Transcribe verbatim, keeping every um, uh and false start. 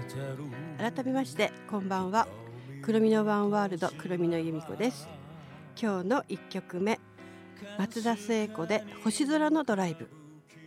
改めましてこんばんは。くるみのワンワールドくるみの由美子です。今日のいっきょくめ、松田聖子で星空のドライブ。